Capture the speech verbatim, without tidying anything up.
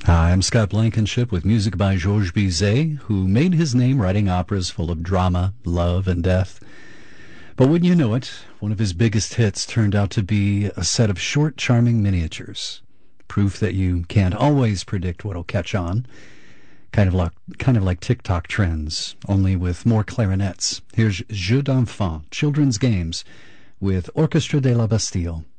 Hi, I'm Scott Blankenship with music by Georges Bizet, who made his name writing operas full of drama, love, and death. But wouldn't you know it, one of his biggest hits turned out to be a set of short, charming miniatures. Proof that you can't always predict what'll catch on. Kind of like, kind of like TikTok trends, only with more clarinets. Here's Jeux d'enfants, children's games, with Orchestre de la Bastille.